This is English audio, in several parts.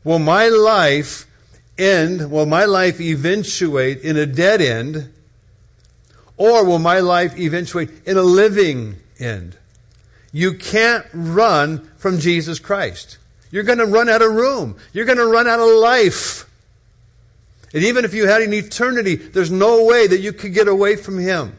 Will my life end, will my life eventuate in a dead end, or will my life eventuate in a living end? You can't run from Jesus Christ. You're going to run out of room. You're going to run out of life. And even if you had an eternity, there's no way that you could get away from Him.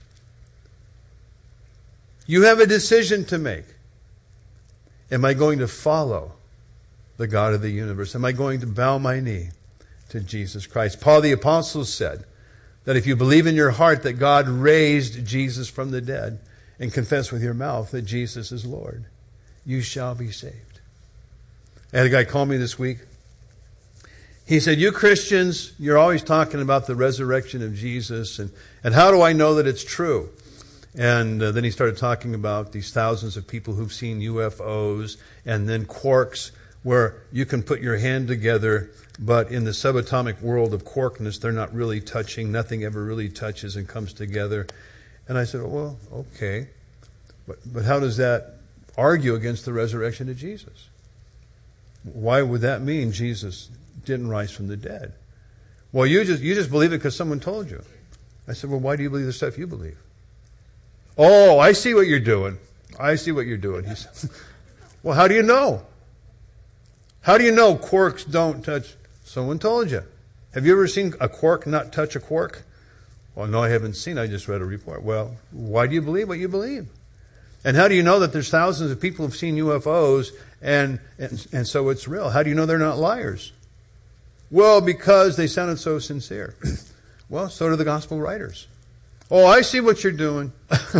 You have a decision to make. Am I going to follow the God of the universe? Am I going to bow my knee to Jesus Christ? Paul the Apostle said that if you believe in your heart that God raised Jesus from the dead and confess with your mouth that Jesus is Lord, you shall be saved. I had a guy call me this week. He said, you Christians, you're always talking about the resurrection of Jesus, and how do I know that it's true? And then he started talking about these thousands of people who've seen UFOs and then quarks where you can put your hand together, but in the subatomic world of quarkness, they're not really touching. Nothing ever really touches and comes together. And I said, well, okay. But how does that argue against the resurrection of Jesus? Why would that mean Jesus didn't rise from the dead? Well, you just believe it because someone told you. I said, well, why do you believe the stuff you believe? Oh, I see what you're doing. I see what you're doing. He said, well, how do you know? How do you know quarks don't touch? Someone told you. Have you ever seen a quark not touch a quark? Well, no, I haven't seen. I just read a report. Well, why do you believe what you believe? And how do you know that there's thousands of people who've seen UFOs and so it's real? How do you know they're not liars? Well, because they sounded so sincere. Well, so do the gospel writers. Oh, I see what you're doing.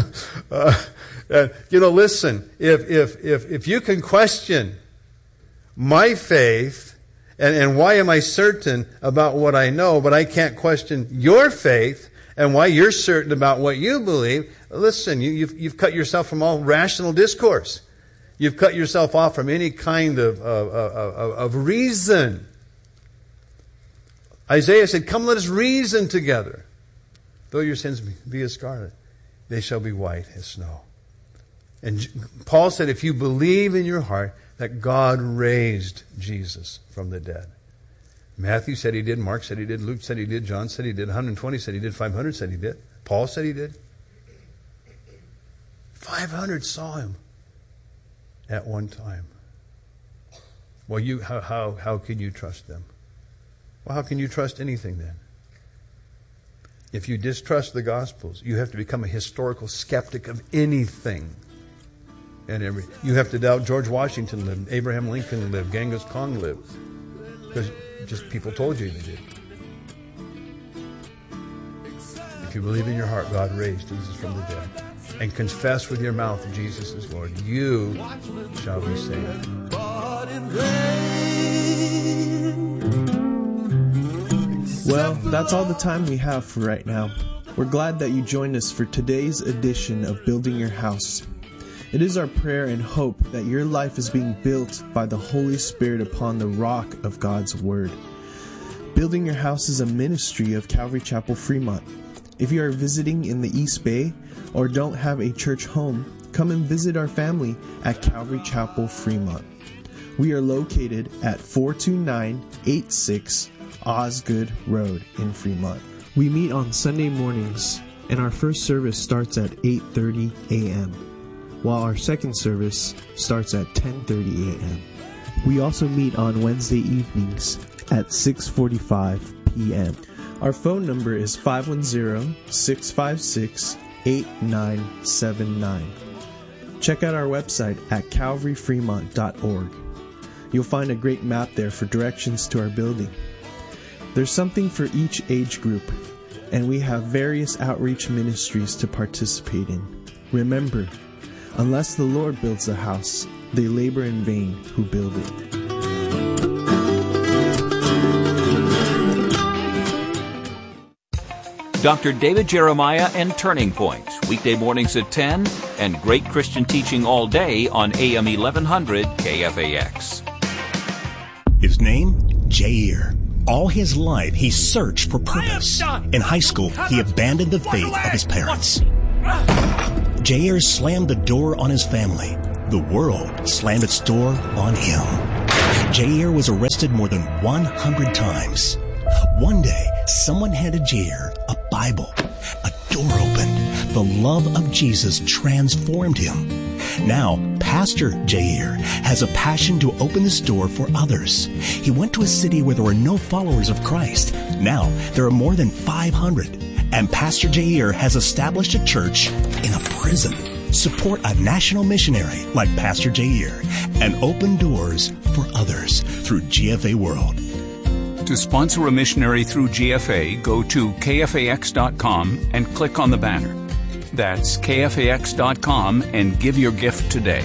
Listen, if you can question my faith, and why am I certain about what I know, but I can't question your faith and why you're certain about what you believe, listen, you've cut yourself from all rational discourse. You've cut yourself off from any kind of reason. Isaiah said, come, let us reason together. Though your sins be as scarlet, they shall be white as snow. And Paul said, if you believe in your heart that God raised Jesus from the dead. Matthew said He did. Mark said He did. Luke said He did. John said He did. 120 said He did. 500 said He did. Paul said He did. 500 saw Him at one time. Well, how can you trust them? Well, how can you trust anything then? If you distrust the Gospels, you have to become a historical skeptic of anything and everything. You have to doubt George Washington lived, Abraham Lincoln lived, Genghis Khan lived. Because just people told you they did. If you believe in your heart God raised Jesus from the dead and confess with your mouth that Jesus is Lord, you shall be saved. Well, that's all the time we have for right now. We're glad that you joined us for today's edition of Building Your House. It is our prayer and hope that your life is being built by the Holy Spirit upon the rock of God's Word. Building Your House is a ministry of Calvary Chapel Fremont. If you are visiting in the East Bay or don't have a church home, come and visit our family at Calvary Chapel Fremont. We are located at 42986 Osgood Road in Fremont. We meet on Sunday mornings, and our first service starts at 8:30 a.m., while our second service starts at 10:30 a.m. We also meet on Wednesday evenings at 6:45 p.m. Our phone number is 510-656-8979. Check out our website at calvaryfremont.org. You'll find a great map there for directions to our building. There's something for each age group, and we have various outreach ministries to participate in. Remember, unless the Lord builds a house, they labor in vain who build it. Dr. David Jeremiah and Turning Point, weekday mornings at 10, and great Christian teaching all day on AM 1100 KFAX. His name? Jair. All his life, he searched for purpose. In high school, he abandoned the faith of his parents. Jair slammed the door on his family. The world slammed its door on him. Jair was arrested more than 100 times. One day, someone handed Jair a Bible. A door opened. The love of Jesus transformed him. Now, Pastor Jair has a passion to open this door for others. He went to a city where there were no followers of Christ. Now, there are more than 500. And Pastor Jair has established a church in a prison. Support a national missionary like Pastor Jair and open doors for others through GFA World. To sponsor a missionary through GFA, go to kfax.com and click on the banner. That's kfax.com and give your gift today.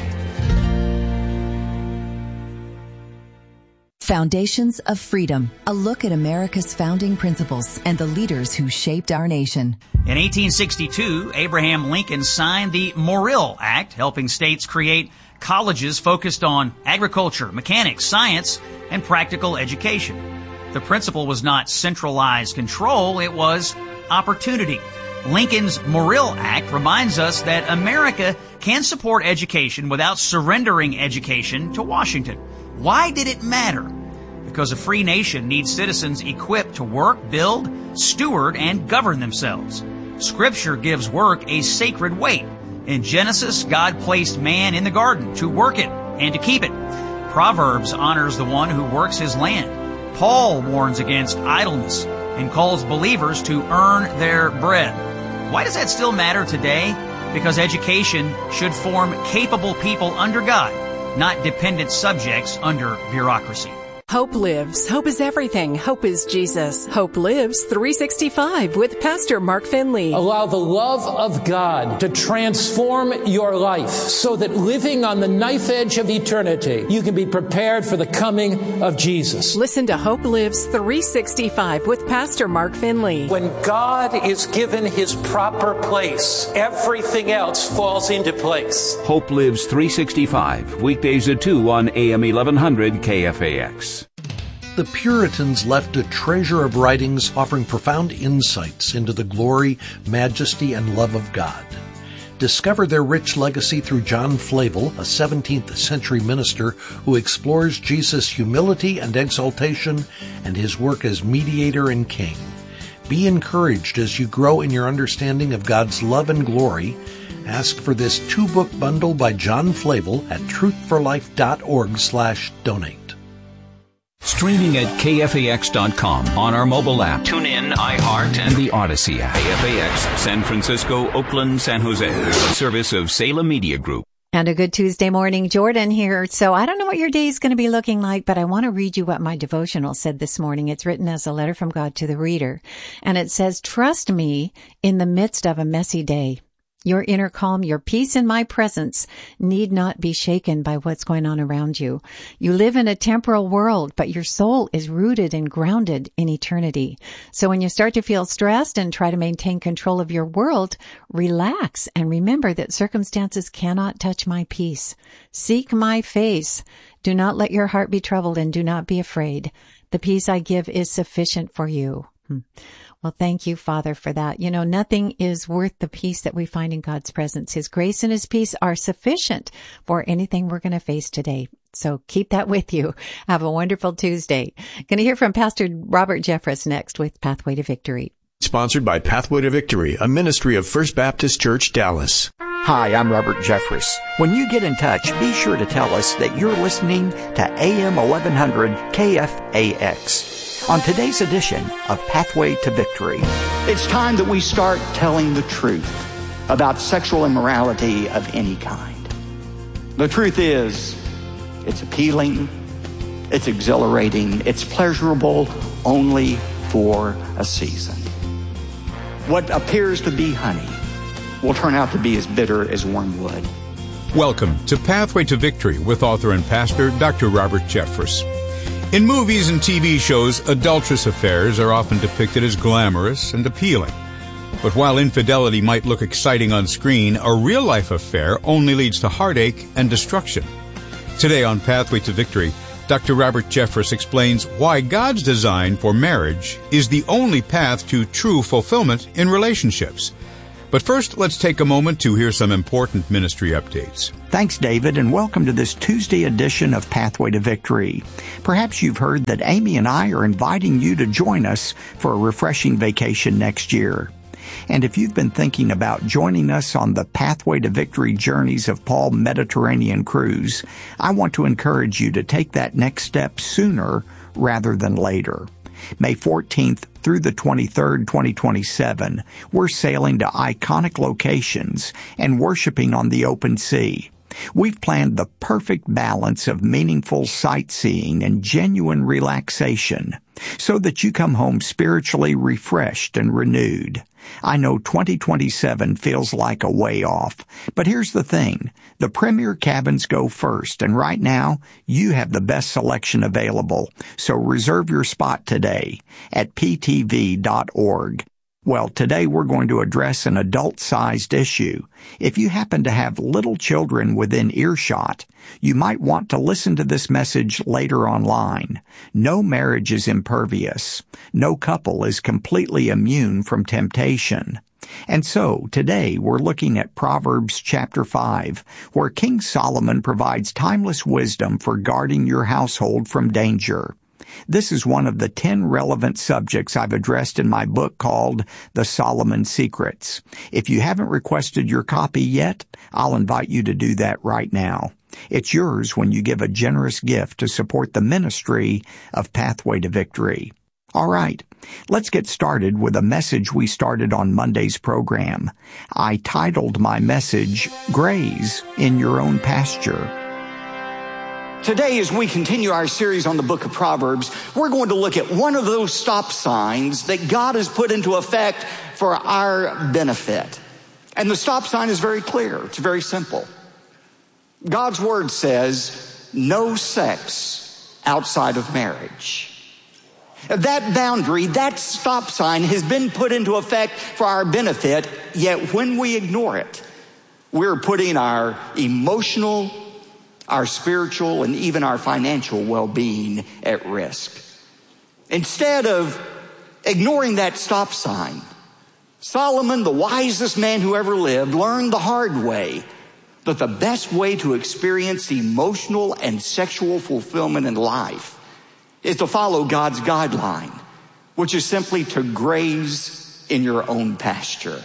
Foundations of Freedom, a look at America's founding principles and the leaders who shaped our nation. In 1862, Abraham Lincoln signed the Morrill Act, helping states create colleges focused on agriculture, mechanics, science, and practical education. The principle was not centralized control, it was opportunity. Lincoln's Morrill Act reminds us that America can support education without surrendering education to Washington. Why did it matter? Because a free nation needs citizens equipped to work, build, steward, and govern themselves. Scripture gives work a sacred weight. In Genesis, God placed man in the garden to work it and to keep it. Proverbs honors the one who works his land. Paul warns against idleness and calls believers to earn their bread. Why does that still matter today? Because education should form capable people under God, not dependent subjects under bureaucracy. Hope lives. Hope is everything. Hope is Jesus. Hope Lives 365 with Pastor Mark Finley. Allow the love of God to transform your life so that living on the knife edge of eternity, you can be prepared for the coming of Jesus. Listen to Hope Lives 365 with Pastor Mark Finley. When God is given his proper place, everything else falls into place. Hope Lives 365, weekdays at 2 on AM 1100 KFAX. The Puritans left a treasure of writings offering profound insights into the glory, majesty, and love of God. Discover their rich legacy through John Flavel, a 17th century minister who explores Jesus' humility and exaltation and his work as mediator and king. Be encouraged as you grow in your understanding of God's love and glory. Ask for this 2-book bundle by John Flavel at truthforlife.org/donate. Streaming at KFAX.com on our mobile app. Tune in, iHeart, and the Odyssey app. KFAX, San Francisco, Oakland, San Jose. A service of Salem Media Group. And a good Tuesday morning, Jordan here. So I don't know what your day is going to be looking like, but I want to read you what my devotional said this morning. It's written as a letter from God to the reader. And it says, trust me in the midst of a messy day. Your inner calm, your peace in my presence need not be shaken by what's going on around you. You live in a temporal world, but your soul is rooted and grounded in eternity. So when you start to feel stressed and try to maintain control of your world, relax and remember that circumstances cannot touch my peace. Seek my face. Do not let your heart be troubled and do not be afraid. The peace I give is sufficient for you. Well, thank you, Father, for that. You know, nothing is worth the peace that we find in God's presence. His grace and his peace are sufficient for anything we're going to face today. So keep that with you. Have a wonderful Tuesday. Going to hear from Pastor Robert Jeffress next with Pathway to Victory. Sponsored by Pathway to Victory, a ministry of First Baptist Church, Dallas. Hi, I'm Robert Jeffress. When you get in touch, be sure to tell us that you're listening to AM 1100 KFAX. On today's edition of Pathway to Victory, it's time that we start telling the truth about sexual immorality of any kind. The truth is, it's appealing, it's exhilarating, it's pleasurable only for a season. What appears to be honey will turn out to be as bitter as wormwood. Welcome to Pathway to Victory with author and pastor Dr. Robert Jeffress. In movies and TV shows, adulterous affairs are often depicted as glamorous and appealing. But while infidelity might look exciting on screen, a real-life affair only leads to heartache and destruction. Today on Pathway to Victory, Dr. Robert Jeffress explains why God's design for marriage is the only path to true fulfillment in relationships. But first, let's take a moment to hear some important ministry updates. Thanks, David, and welcome to this Tuesday edition of Pathway to Victory. Perhaps you've heard that Amy and I are inviting you to join us for a refreshing vacation next year. And if you've been thinking about joining us on the Pathway to Victory Journeys of Paul Mediterranean cruise, I want to encourage you to take that next step sooner rather than later. May 14th through the 23rd, 2027, we're sailing to iconic locations and worshiping on the open sea. We've planned the perfect balance of meaningful sightseeing and genuine relaxation so that you come home spiritually refreshed and renewed. I know 2027 feels like a way off, but here's the thing. The premier cabins go first, and right now, you have the best selection available, so reserve your spot today at ptv.org. Well, today we're going to address an adult-sized issue. If you happen to have little children within earshot, you might want to listen to this message later online. No marriage is impervious. No couple is completely immune from temptation. And so, today we're looking at Proverbs chapter 5, where King Solomon provides timeless wisdom for guarding your household from danger. This is one of the 10 relevant subjects I've addressed in my book called The Solomon Secrets. If you haven't requested your copy yet, I'll invite you to do that right now. It's yours when you give a generous gift to support the ministry of Pathway to Victory. All right, let's get started with a message we started on Monday's program. I titled my message, Graze in Your Own Pasture. Today, as we continue our series on the book of Proverbs, we're going to look at one of those stop signs that God has put into effect for our benefit. And the stop sign is very clear. It's very simple. God's word says, no sex outside of marriage. That boundary, that stop sign has been put into effect for our benefit, yet when we ignore it, we're putting our emotional, our spiritual, and even our financial well-being at risk. Instead of ignoring that stop sign, Solomon, the wisest man who ever lived, learned the hard way that the best way to experience emotional and sexual fulfillment in life is to follow God's guideline, which is simply to graze in your own pasture.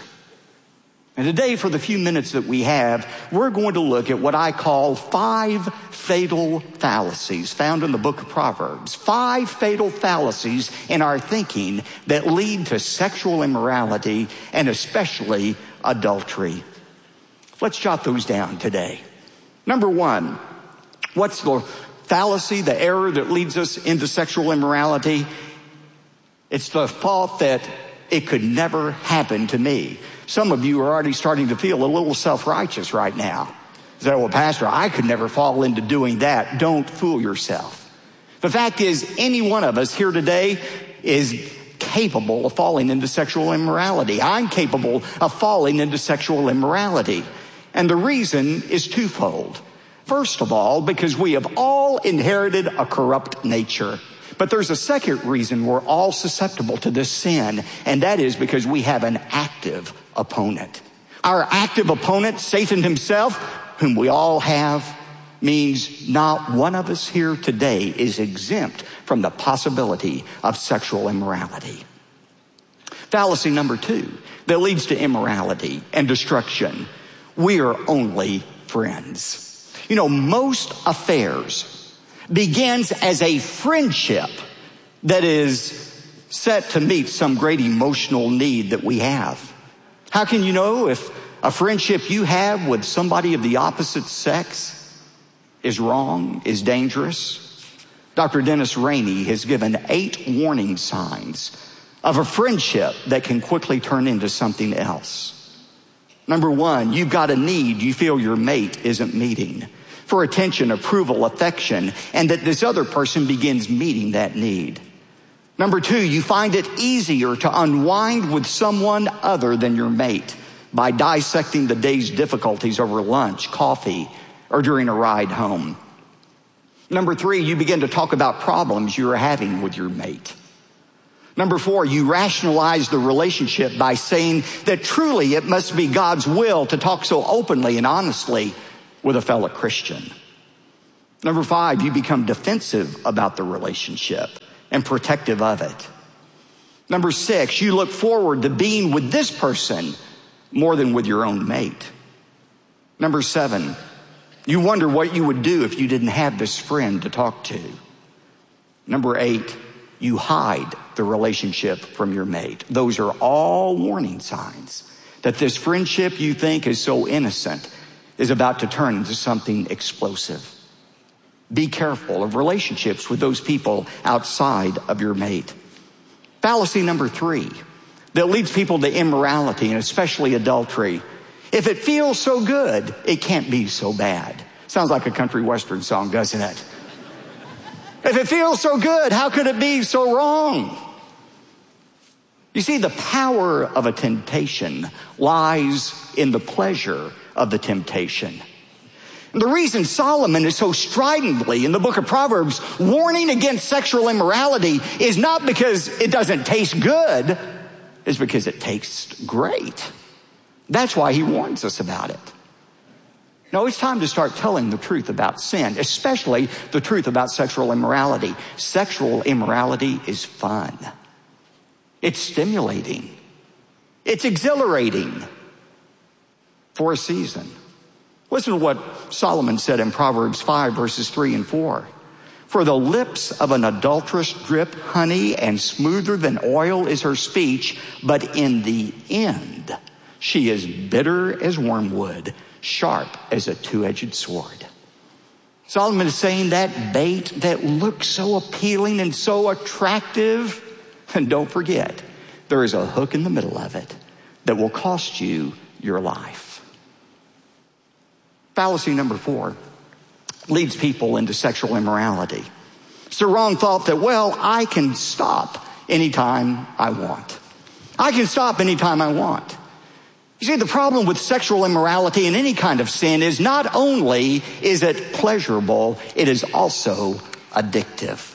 And today, for the few minutes that we have, we're going to look at what I call 5 fatal fallacies found in the book of Proverbs. 5 fatal fallacies in our thinking that lead to sexual immorality and especially adultery. Let's jot those down today. Number 1, what's the fallacy, the error that leads us into sexual immorality? It's the thought that it could never happen to me. Some of you are already starting to feel a little self-righteous right now. Say, well, Pastor, I could never fall into doing that. Don't fool yourself. The fact is, any one of us here today is capable of falling into sexual immorality. I'm capable of falling into sexual immorality. And the reason is twofold. First of all, because we have all inherited a corrupt nature. But there's a second reason we're all susceptible to this sin, and that is because we have an active opponent. Our active opponent, Satan himself, whom we all have, means not one of us here today is exempt from the possibility of sexual immorality. Fallacy number 2 that leads to immorality and destruction. We are only friends. You know, most affairs begins as a friendship that is set to meet some great emotional need that we have. How can you know if a friendship you have with somebody of the opposite sex is wrong, is dangerous? Dr. Dennis Rainey has given 8 warning signs of a friendship that can quickly turn into something else. Number 1, you've got a need you feel your mate isn't meeting, for attention, approval, affection, and that this other person begins meeting that need. Number 2, you find it easier to unwind with someone other than your mate by dissecting the day's difficulties over lunch, coffee, or during a ride home. Number 3, you begin to talk about problems you're having with your mate. Number 4, you rationalize the relationship by saying that truly it must be God's will to talk so openly and honestly with a fellow Christian. Number 5, you become defensive about the relationship and protective of it. Number 6, you look forward to being with this person more than with your own mate. Number 7, you wonder what you would do if you didn't have this friend to talk to. Number 8, you hide the relationship from your mate. Those are all warning signs that this friendship you think is so innocent is about to turn into something explosive. Be careful of relationships with those people outside of your mate. Fallacy number 3 that leads people to immorality and especially adultery. If it feels so good, it can't be so bad. Sounds like a country western song, doesn't it? If it feels so good, how could it be so wrong? You see, the power of a temptation lies in the pleasure of the temptation. And the reason Solomon is so stridently in the book of Proverbs warning against sexual immorality is not because it doesn't taste good, it's because it tastes great. That's why he warns us about it. No, it's time to start telling the truth about sin, especially the truth about sexual immorality. Sexual immorality is fun. It's stimulating. It's exhilarating for a season. Listen to what Solomon said in Proverbs 5, verses 3 and 4. For the lips of an adulteress drip honey, and smoother than oil is her speech, but in the end she is bitter as wormwood, sharp as a two-edged sword. Solomon is saying that bait that looks so appealing and so attractive, and don't forget, there is a hook in the middle of it that will cost you your life. Fallacy number 4 leads people into sexual immorality. It's the wrong thought that, well, I can stop anytime I want. I can stop anytime I want. You see, the problem with sexual immorality and any kind of sin is not only is it pleasurable, it is also addictive.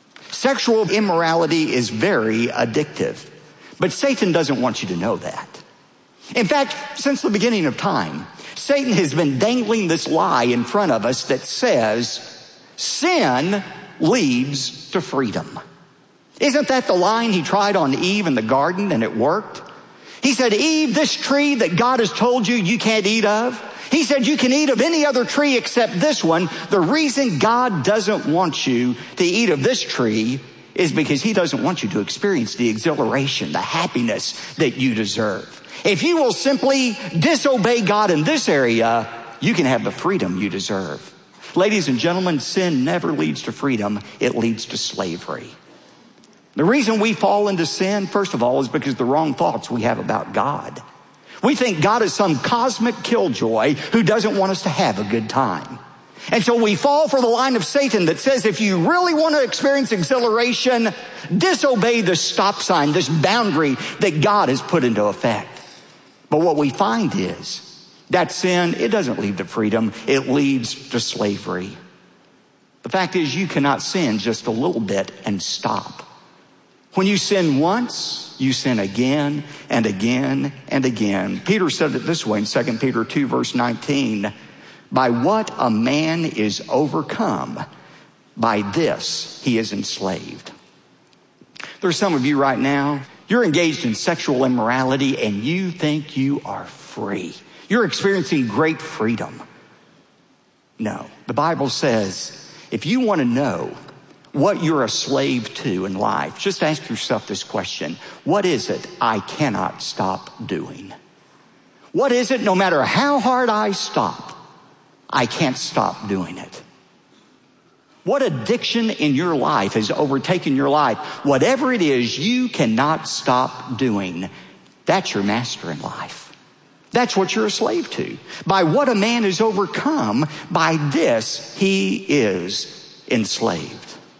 Sexual immorality is very addictive, but Satan doesn't want you to know that. In fact, since the beginning of time, Satan has been dangling this lie in front of us that says sin leads to freedom. Isn't that the line he tried on Eve in the garden and it worked? He said, Eve, this tree that God has told you can't eat of. He said, you can eat of any other tree except this one. The reason God doesn't want you to eat of this tree is because he doesn't want you to experience the exhilaration, the happiness that you deserve. If you will simply disobey God in this area, you can have the freedom you deserve. Ladies and gentlemen, sin never leads to freedom. It leads to slavery. The reason we fall into sin, first of all, is because of the wrong thoughts we have about God. We think God is some cosmic killjoy who doesn't want us to have a good time. And so we fall for the line of Satan that says if you really want to experience exhilaration, disobey the stop sign, this boundary that God has put into effect. But what we find is that sin, it doesn't lead to freedom, it leads to slavery. The fact is you cannot sin just a little bit and stop. When you sin once, you sin again and again and again. Peter said it this way in 2 Peter 2, verse 19. By what a man is overcome, by this he is enslaved. There's some of you right now, you're engaged in sexual immorality and you think you are free. You're experiencing great freedom. No, the Bible says if you want to know what you're a slave to in life, just ask yourself this question. What is it I cannot stop doing? What is it, no matter how hard I stop, I can't stop doing it? What addiction in your life has overtaken your life? Whatever it is you cannot stop doing, that's your master in life. That's what you're a slave to. By what a man is overcome, by this he is enslaved.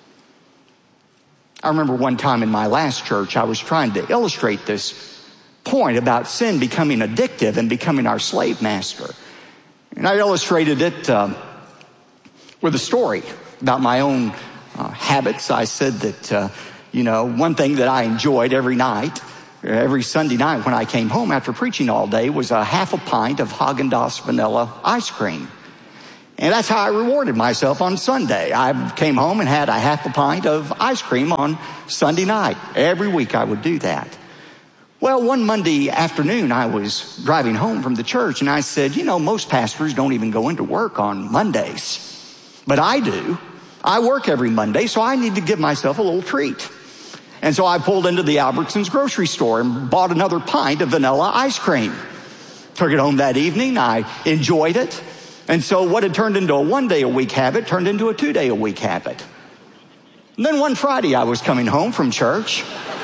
I remember one time in my last church, I was trying to illustrate this point about sin becoming addictive and becoming our slave master. And I illustrated it with a story about my own habits. I said that You know, one thing that I enjoyed every Sunday night when I came home after preaching all day was a half a pint of Haagen-Dazs vanilla ice cream. And that's how I rewarded myself on Sunday. I came home and had a half a pint of ice cream on Sunday night. Every week I would do that. Well, one Monday afternoon I was driving home from the church and I said, you know, most pastors don't even go into work on Mondays. But I do. I work every Monday, so I need to give myself a little treat. And so I pulled into the Albertsons grocery store and bought another pint of vanilla ice cream. Took it home that evening. I enjoyed it. And so what had turned into a one-day-a-week habit turned into a two-day-a-week habit. And then one Friday I was coming home from church.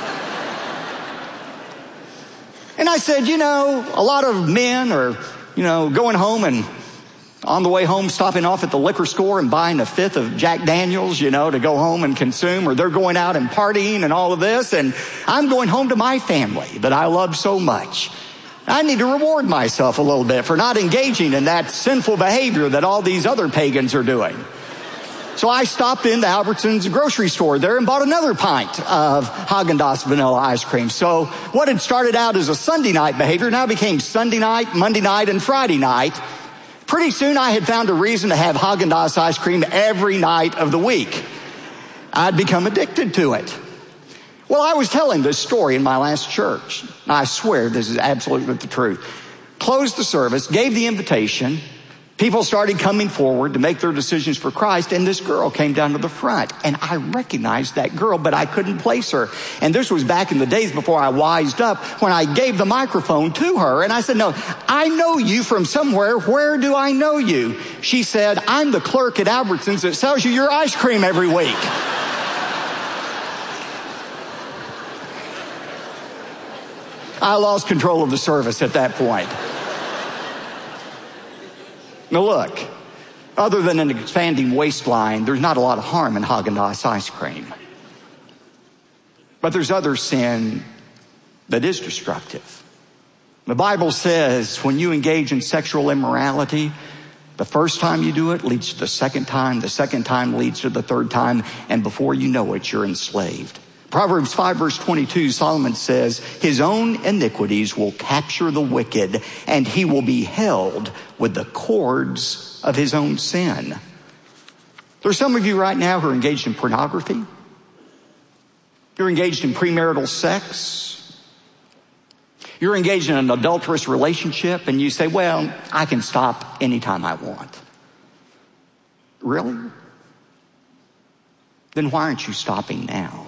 And I said, you know, a lot of men are, you know, going home and on the way home stopping off at the liquor store and buying a fifth of Jack Daniels, you know, to go home and consume, or they're going out and partying and all of this. And I'm going home to my family that I love so much. I need to reward myself a little bit for not engaging in that sinful behavior that all these other pagans are doing. So I stopped in the Albertsons grocery store there and bought another pint of Haagen-Dazs vanilla ice cream. So what had started out as a Sunday night behavior now became Sunday night, Monday night, and Friday night. Pretty soon I had found a reason to have Haagen-Dazs ice cream every night of the week. I'd become addicted to it. Well, I was telling this story in my last church. I swear this is absolutely the truth. Closed the service, gave the invitation. People started coming forward to make their decisions for Christ, and this girl came down to the front. And I recognized that girl, but I couldn't place her. And this was back in the days before I wised up, when I gave the microphone to her. And I said, no, I know you from somewhere. Where do I know you? She said, I'm the clerk at Albertsons that sells you your ice cream every week. I lost control of the service at that point. Now look, other than an expanding waistline, there's not a lot of harm in Haagen-Dazs ice cream. But there's other sin that is destructive. The Bible says when you engage in sexual immorality, the first time you do it leads to the second time leads to the third time, and before you know it, you're enslaved. Proverbs 5 verse 22, Solomon says, his own iniquities will capture the wicked, and he will be held with the cords of his own sin. There's some of you right now who are engaged in pornography. You're engaged in premarital sex. You're engaged in an adulterous relationship, and you say, well, I can stop anytime I want. Really? Then why aren't you stopping now?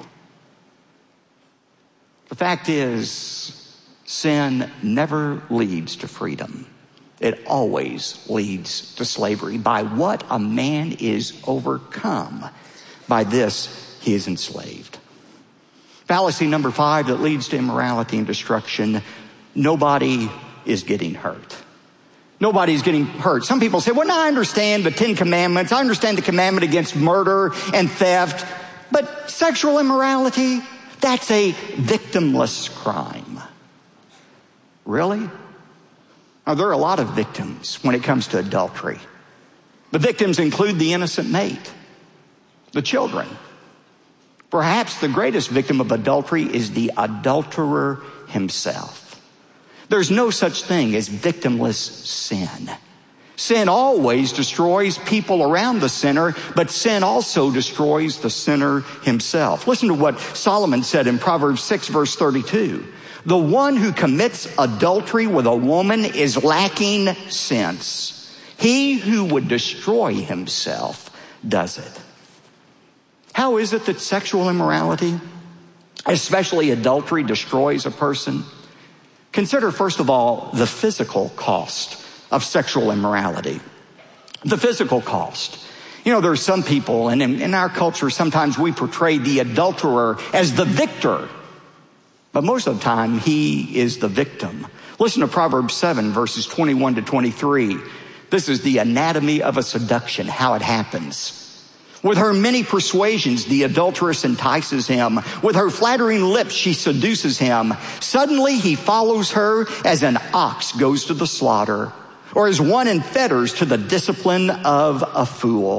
The fact is, sin never leads to freedom. It always leads to slavery. By what a man is overcome, by this he is enslaved. Fallacy number 5 that leads to immorality and destruction: nobody is getting hurt. Nobody's getting hurt. Some people say, well, now I understand the 10 commandments. I understand the commandment against murder and theft. But sexual immorality, that's a victimless crime. Really? Now, there are a lot of victims when it comes to adultery. The victims include the innocent mate, the children. Perhaps the greatest victim of adultery is the adulterer himself. There's no such thing as victimless sin. Sin always destroys people around the sinner, but sin also destroys the sinner himself. Listen to what Solomon said in Proverbs 6 verse 32. The one who commits adultery with a woman is lacking sense. He who would destroy himself does it. How is it that sexual immorality, especially adultery, destroys a person? Consider, first of all, the physical cost of sexual immorality. The physical cost. You know, there are some people, and in our culture, sometimes we portray the adulterer as the victor. But most of the time, he is the victim. Listen to Proverbs 7, verses 21 to 23. This is the anatomy of a seduction, how it happens. With her many persuasions, the adulteress entices him. With her flattering lips, she seduces him. Suddenly, he follows her as an ox goes to the slaughter, or as one in fetters to the discipline of a fool.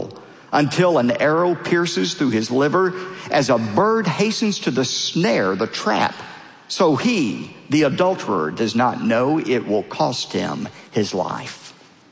until an arrow pierces through his liver, as a bird hastens to the snare, the trap. So he, the adulterer, does not know it will cost him his life.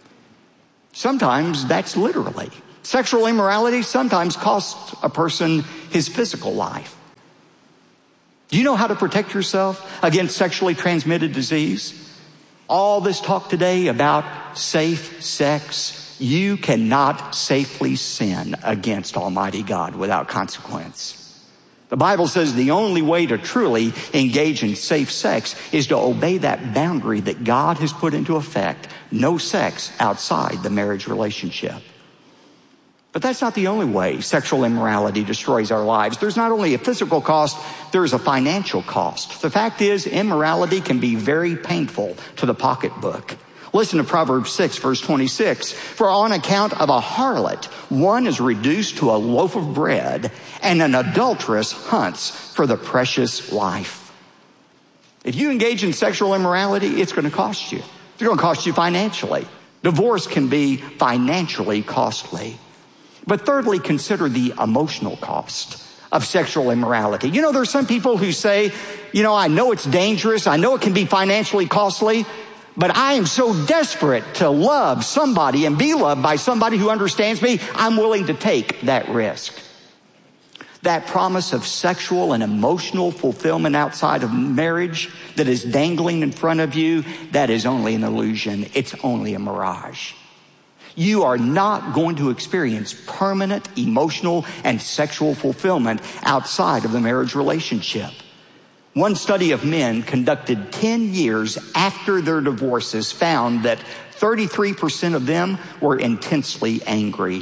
Sometimes that's literally. Sexual immorality sometimes costs a person his physical life. Do you know how to protect yourself against sexually transmitted disease? All this talk today about safe sex, you cannot safely sin against Almighty God without consequence. The Bible says the only way to truly engage in safe sex is to obey that boundary that God has put into effect. No sex outside the marriage relationship. But that's not the only way sexual immorality destroys our lives. There's not only a physical cost, there's a financial cost. The fact is, immorality can be very painful to the pocketbook. Listen to Proverbs 6, verse 26. For on account of a harlot, one is reduced to a loaf of bread, and an adulteress hunts for the precious life. If you engage in sexual immorality, it's going to cost you. It's going to cost you financially. Divorce can be financially costly. But thirdly, consider the emotional cost of sexual immorality. You know, there's some people who say, I know it's dangerous. I know it can be financially costly, but I am so desperate to love somebody and be loved by somebody who understands me, I'm willing to take that risk. That promise of sexual and emotional fulfillment outside of marriage that is dangling in front of you, that is only an illusion. It's only a mirage. You are not going to experience permanent emotional and sexual fulfillment outside of the marriage relationship. One study of men conducted 10 years after their divorces found that 33% of them were intensely angry.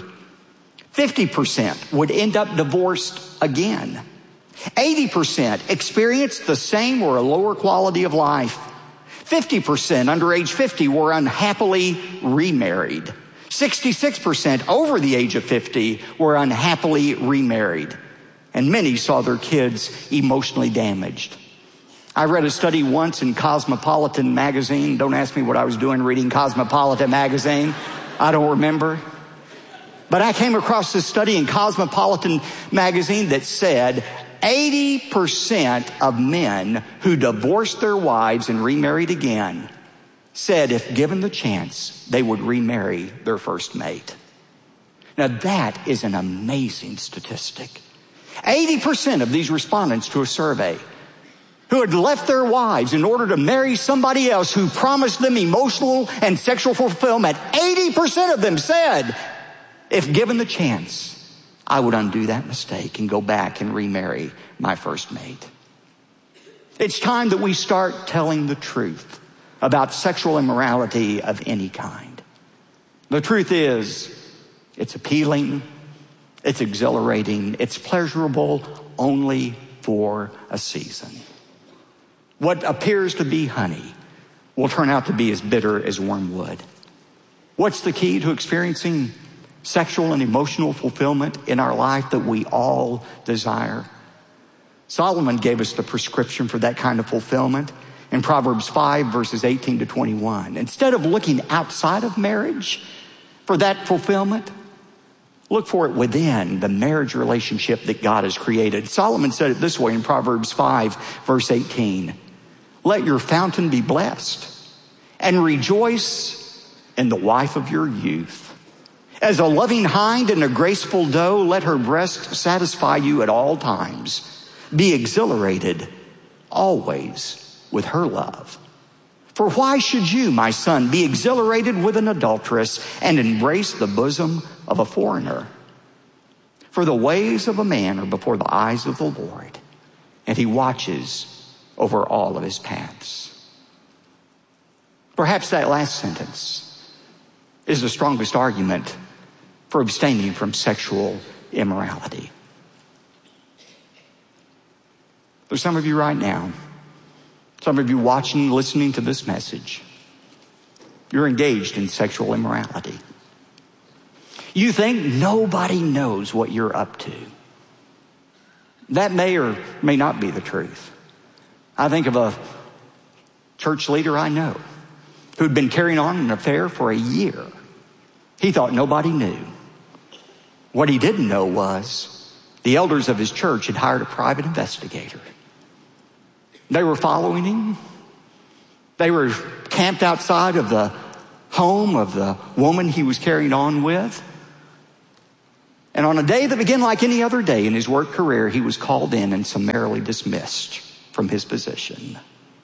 50% would end up divorced again. 80% experienced the same or a lower quality of life. 50% under age 50 were unhappily remarried. 66% over the age of 50 were unhappily remarried. And many saw their kids emotionally damaged. I read a study once in Cosmopolitan magazine. Don't ask me what I was doing reading Cosmopolitan magazine. I don't remember. But I came across this study in Cosmopolitan magazine that said 80% of men who divorced their wives and remarried again said if given the chance, they would remarry their first mate. Now that is an amazing statistic. 80% of these respondents to a survey who had left their wives in order to marry somebody else who promised them emotional and sexual fulfillment, 80% of them said, if given the chance, I would undo that mistake and go back and remarry my first mate. It's time that we start telling the truth about sexual immorality of any kind. The truth is, it's appealing, it's exhilarating, it's pleasurable only for a season. What appears to be honey will turn out to be as bitter as wormwood. What's the key to experiencing sexual and emotional fulfillment in our life that we all desire? Solomon gave us the prescription for that kind of fulfillment in Proverbs 5, verses 18 to 21. Instead of looking outside of marriage for that fulfillment, look for it within the marriage relationship that God has created. Solomon said it this way in Proverbs 5, verse 18. Let your fountain be blessed and rejoice in the wife of your youth. As a loving hind and a graceful doe, let her breast satisfy you at all times. Be exhilarated always with her love. For why should you, my son, be exhilarated with an adulteress and embrace the bosom of a foreigner? For the ways of a man are before the eyes of the Lord, and he watches over all of his paths. Perhaps that last sentence is the strongest argument for abstaining from sexual immorality. There's some of you right now, some of you watching, listening to this message, you're engaged in sexual immorality. You think nobody knows what you're up to. That may or may not be the truth. I think of a church leader I know who'd been carrying on an affair for a year. He thought nobody knew. What he didn't know was the elders of his church had hired a private investigator. They were following him. They were camped outside of the home of the woman he was carrying on with. And on a day that began like any other day in his work career, he was called in and summarily dismissed from his position.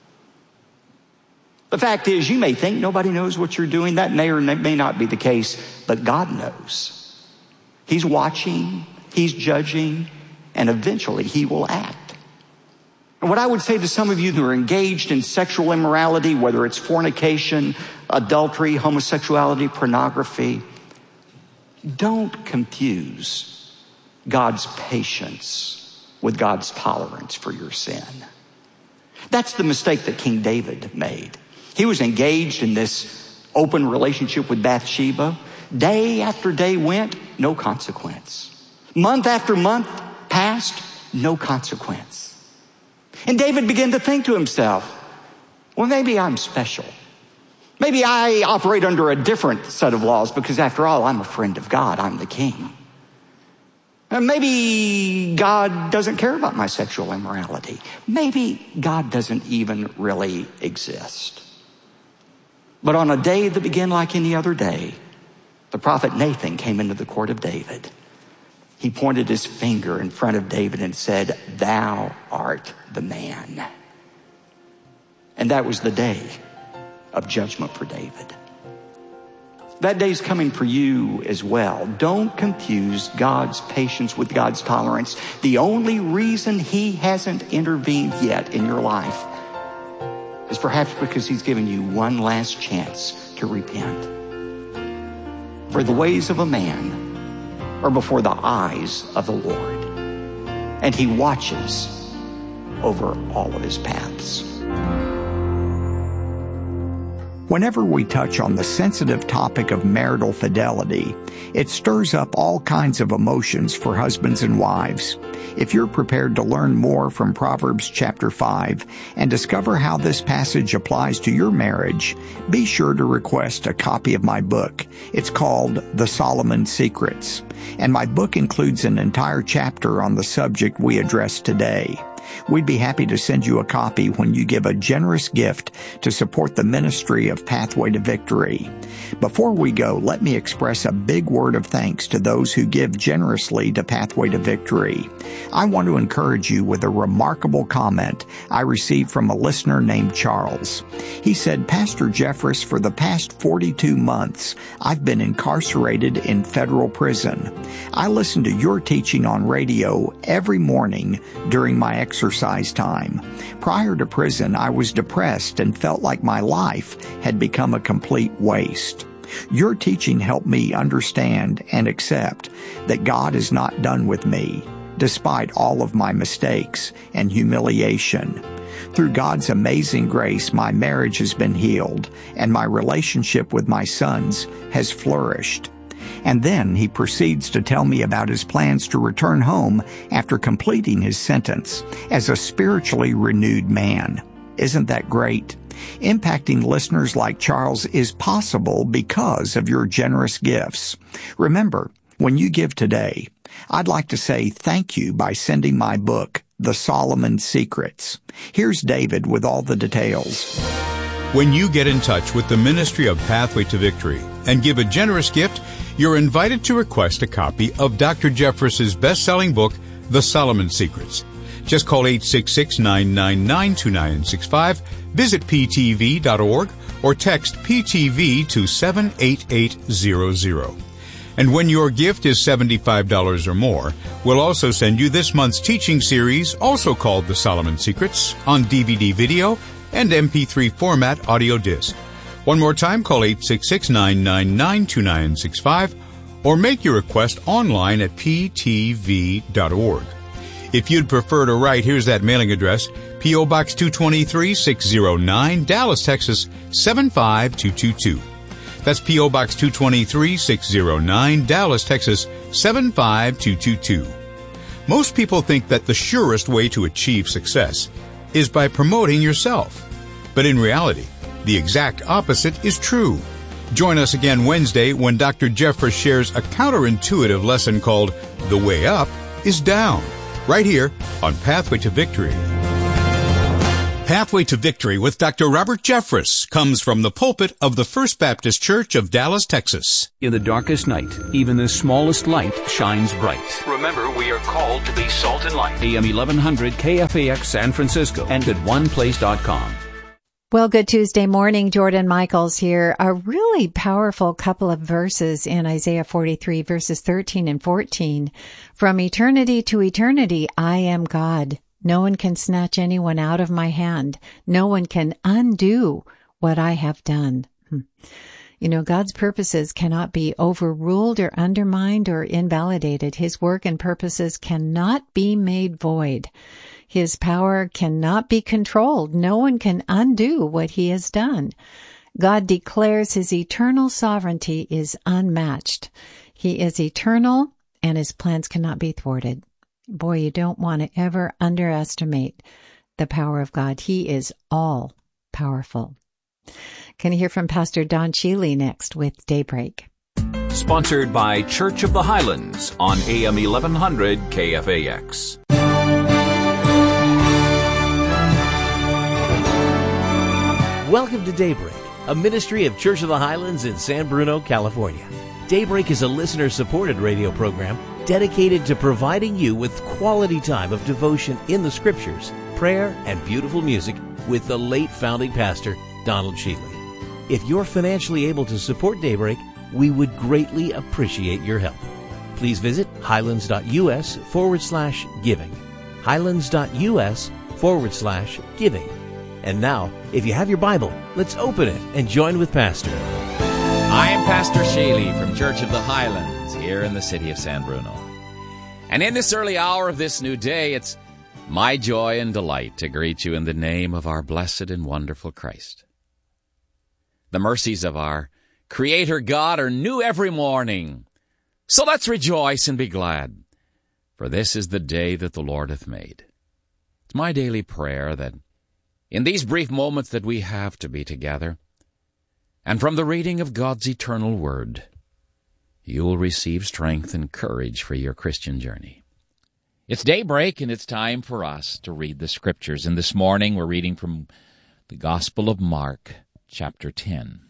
The fact is, you may think nobody knows what you're doing. That may or may not be the case, but God knows. He's watching, he's judging, and eventually he will act. And what I would say to some of you who are engaged in sexual immorality, whether it's fornication, adultery, homosexuality, pornography, don't confuse God's patience with God's tolerance for your sin. That's the mistake that King David made. He was engaged in this open relationship with Bathsheba. Day after day went, no consequence. Month after month passed, no consequence. And David began to think to himself, well, maybe I'm special. Maybe I operate under a different set of laws because after all, I'm a friend of God. I'm the king. And maybe God doesn't care about my sexual immorality. Maybe God doesn't even really exist. But on a day that began like any other day, the prophet Nathan came into the court of David. He pointed his finger in front of David and said, "Thou art the man." And that was the day of judgment for David. That day's coming for you as well. Don't confuse God's patience with God's tolerance. The only reason he hasn't intervened yet in your life is perhaps because he's given you one last chance to repent. For the ways of a man are before the eyes of the Lord, and he watches over all of his paths. Whenever we touch on the sensitive topic of marital fidelity, it stirs up all kinds of emotions for husbands and wives. If you're prepared to learn more from Proverbs chapter 5 and discover how this passage applies to your marriage, be sure to request a copy of my book. It's called The Solomon Secrets, and my book includes an entire chapter on the subject we address today. We'd be happy to send you a copy when you give a generous gift to support the ministry of Pathway to Victory. Before we go, let me express a big word of thanks to those who give generously to Pathway to Victory. I want to encourage you with a remarkable comment I received from a listener named Charles. He said, "Pastor Jeffress, for the past 42 months, I've been incarcerated in federal prison. I listen to your teaching on radio every morning during my exercise time. Prior to prison, I was depressed and felt like my life had become a complete waste. Your teaching helped me understand and accept that God is not done with me, despite all of my mistakes and humiliation. Through God's amazing grace, my marriage has been healed, and my relationship with my sons has flourished." And then he proceeds to tell me about his plans to return home after completing his sentence as a spiritually renewed man. Isn't that great? Impacting listeners like Charles is possible because of your generous gifts. Remember, when you give today, I'd like to say thank you by sending my book, The Solomon Secrets. Here's David with all the details. When you get in touch with the ministry of Pathway to Victory and give a generous gift, you're invited to request a copy of Dr. Jeffress's best-selling book, The Solomon Secrets. Just call 866-999-2965, visit ptv.org, or text PTV to 78800. And when your gift is $75 or more, we'll also send you this month's teaching series, also called The Solomon Secrets, on DVD video and MP3 format audio disc. One more time, call 866-999-2965 or make your request online at ptv.org. If you'd prefer to write, here's that mailing address: P.O. Box 223, 609, Dallas, Texas 75222. That's P.O. Box 223, 609, Dallas, Texas 75222. Most people think that the surest way to achieve success is by promoting yourself. But in reality, the exact opposite is true. Join us again Wednesday when Dr. Jeffress shares a counterintuitive lesson called The Way Up is Down, right here on Pathway to Victory. Pathway to Victory with Dr. Robert Jeffress comes from the pulpit of the First Baptist Church of Dallas, Texas. In the darkest night, even the smallest light shines bright. Remember, we are called to be salt and light. AM 1100 KFAX San Francisco and at oneplace.com. Well, good Tuesday morning. Jordan Michaels here. A really powerful couple of verses in Isaiah 43, verses 13 and 14. From eternity to eternity, I am God. No one can snatch anyone out of my hand. No one can undo what I have done. You know, God's purposes cannot be overruled or undermined or invalidated. His work and purposes cannot be made void. His power cannot be controlled. No one can undo what he has done. God declares his eternal sovereignty is unmatched. He is eternal and his plans cannot be thwarted. Boy, you don't want to ever underestimate the power of God. He is all powerful. Can you hear from Pastor Don Sheely next with Daybreak? Sponsored by Church of the Highlands on AM 1100 KFAX. Welcome to Daybreak, a ministry of Church of the Highlands in San Bruno, California. Daybreak is a listener-supported radio program dedicated to providing you with quality time of devotion in the Scriptures, prayer, and beautiful music with the late founding pastor, Donald Sheely. If you're financially able to support Daybreak, we would greatly appreciate your help. Please visit highlands.us/giving. highlands.us/giving. And now, if you have your Bible, let's open it and join with Pastor. I am Pastor Sheely from Church of the Highlands here in the city of San Bruno. And in this early hour of this new day, it's my joy and delight to greet you in the name of our blessed and wonderful Christ. The mercies of our Creator God are new every morning. So let's rejoice and be glad, for this is the day that the Lord hath made. It's my daily prayer that in these brief moments that we have to be together, and from the reading of God's eternal Word, you will receive strength and courage for your Christian journey. It's daybreak, and it's time for us to read the Scriptures. And this morning we're reading from the Gospel of Mark, chapter 10.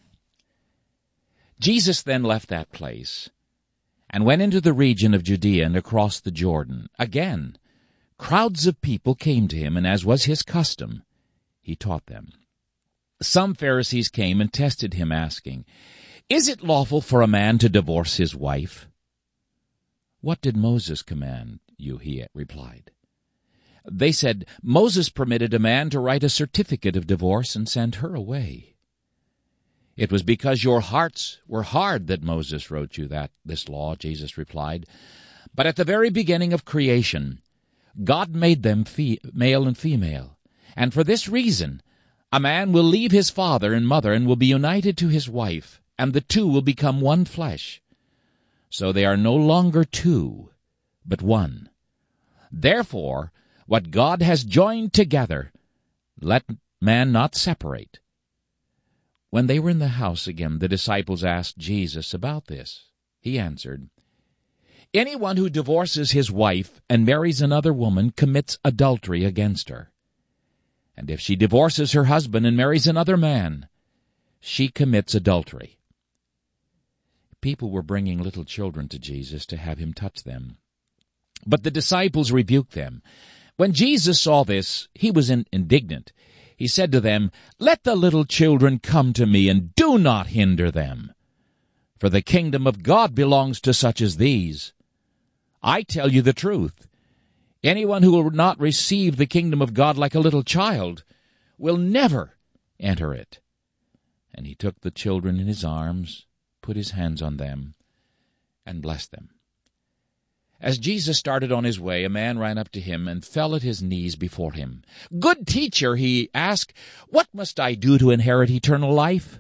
Jesus then left that place and went into the region of Judea and across the Jordan. Again, crowds of people came to him, and as was his custom, he taught them. Some Pharisees came and tested him, asking, "Is it lawful for a man to divorce his wife?" "What did Moses command you?" he replied. They said, "Moses permitted a man to write a certificate of divorce and send her away." "It was because your hearts were hard that Moses wrote you this law," Jesus replied. "But at the very beginning of creation, God made them male and female. And for this reason, a man will leave his father and mother and will be united to his wife, and the two will become one flesh. So they are no longer two, but one. Therefore, what God has joined together, let man not separate." When they were in the house again, the disciples asked Jesus about this. He answered, "Anyone who divorces his wife and marries another woman commits adultery against her. And if she divorces her husband and marries another man, she commits adultery." People were bringing little children to Jesus to have him touch them, but the disciples rebuked them. When Jesus saw this, he was indignant. He said to them, "Let the little children come to me, and do not hinder them, for the kingdom of God belongs to such as these. I tell you the truth. Anyone who will not receive the kingdom of God like a little child will never enter it." And he took the children in his arms, put his hands on them, and blessed them. As Jesus started on his way, a man ran up to him and fell at his knees before him. "Good teacher," he asked, "what must I do to inherit eternal life?"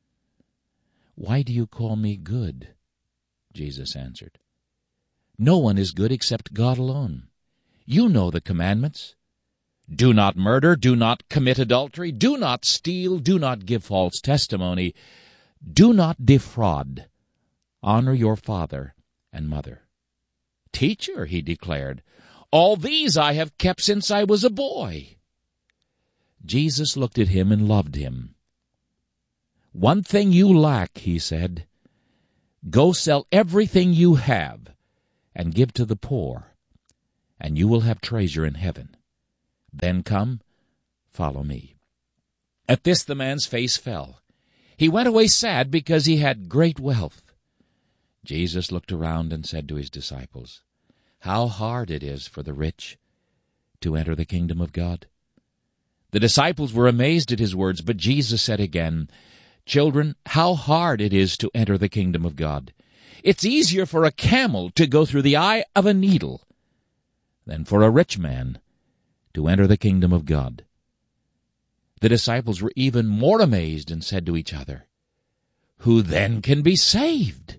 "Why do you call me good?" Jesus answered. "No one is good except God alone. You know the commandments. Do not murder, do not commit adultery, do not steal, do not give false testimony, Do not defraud. Honor your father and mother." "Teacher," he declared, "all these I have kept since I was a boy." Jesus looked at him and loved him. "One thing you lack," he said. "Go sell everything you have and give to the poor, and you will have treasure in heaven. Then come, follow me." At this the man's face fell. He went away sad because he had great wealth. Jesus looked around and said to his disciples, "How hard it is for the rich to enter the kingdom of God." The disciples were amazed at his words, but Jesus said again, "Children, how hard it is to enter the kingdom of God. It's easier for a camel to go through the eye of a needle than for a rich man to enter the kingdom of God." The disciples were even more amazed and said to each other, "Who then can be saved?"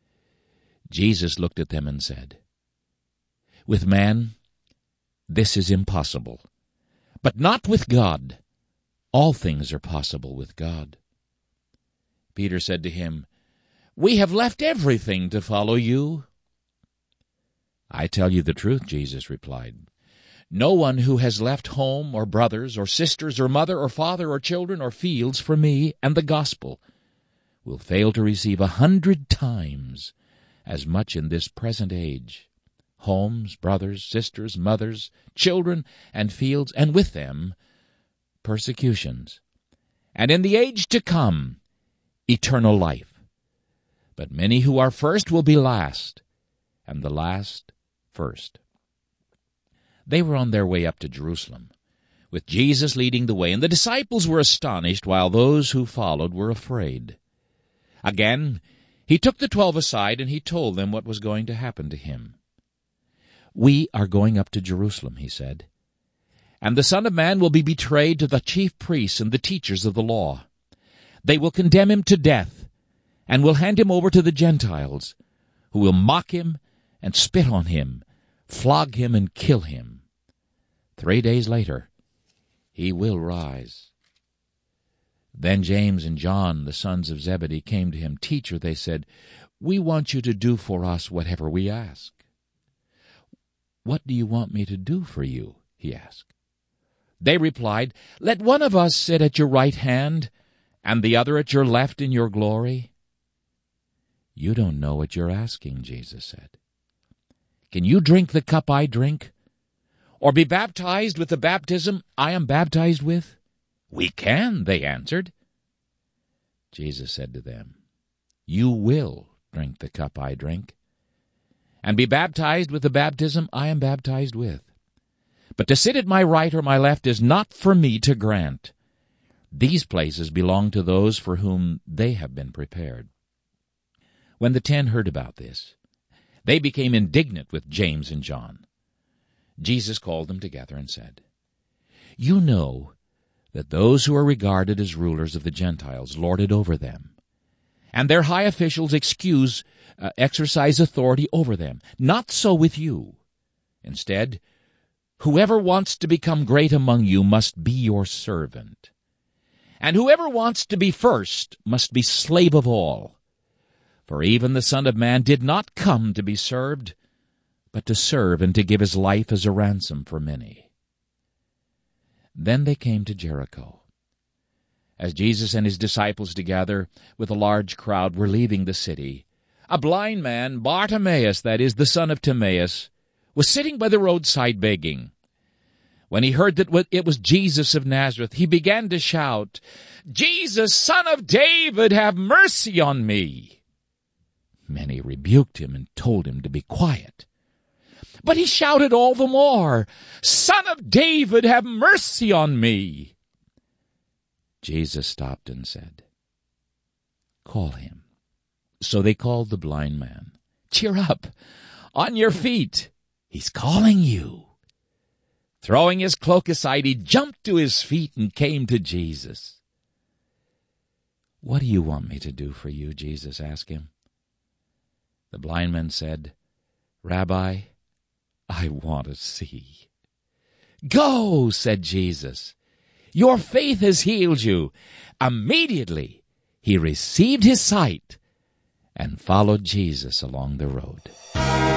Jesus looked at them and said, "With man, this is impossible, but not with God. All things are possible with God." Peter said to him, "We have left everything to follow you." "I tell you the truth," Jesus replied. "No one who has left home or brothers or sisters or mother or father or children or fields for me and the gospel will fail to receive 100 times as much in this present age, homes, brothers, sisters, mothers, children, and fields, and with them persecutions, and in the age to come eternal life. But many who are first will be last, and the last first." They were on their way up to Jerusalem, with Jesus leading the way, and the disciples were astonished, while those who followed were afraid. Again, he took the 12 aside, and he told them what was going to happen to him. "We are going up to Jerusalem," he said, "and the Son of Man will be betrayed to the chief priests and the teachers of the law. They will condemn him to death, and will hand him over to the Gentiles, who will mock him and spit on him, flog him and kill him. 3 days later, he will rise." Then James and John, the sons of Zebedee, came to him. "Teacher," they said, "we want you to do for us whatever we ask." "What do you want me to do for you?" he asked. They replied, "Let one of us sit at your right hand and the other at your left in your glory." "You don't know what you're asking," Jesus said. "Can you drink the cup I drink, or be baptized with the baptism I am baptized with?" "We can," they answered. Jesus said to them, "You will drink the cup I drink, and be baptized with the baptism I am baptized with. But to sit at my right or my left is not for me to grant. These places belong to those for whom they have been prepared." When the 10 heard about this, they became indignant with James and John. Jesus called them together and said, "You know that those who are regarded as rulers of the Gentiles lord it over them, and their high officials exercise authority over them. Not so with you. Instead, whoever wants to become great among you must be your servant, and whoever wants to be first must be slave of all. For even the Son of Man did not come to be served, but to serve and to give his life as a ransom for many." Then they came to Jericho. As Jesus and his disciples, together with a large crowd, were leaving the city, a blind man, Bartimaeus, that is, the son of Timaeus, was sitting by the roadside begging. When he heard that it was Jesus of Nazareth, he began to shout, "Jesus, Son of David, have mercy on me!" Many rebuked him and told him to be quiet. But he shouted all the more, "Son of David, have mercy on me!" Jesus stopped and said, "Call him." So they called the blind man. "Cheer up! On your feet! He's calling you." Throwing his cloak aside, he jumped to his feet and came to Jesus. "What do you want me to do for you?" Jesus asked him. The blind man said, "Rabbi, I want to see." "Go," said Jesus. "Your faith has healed you." Immediately he received his sight and followed Jesus along the road.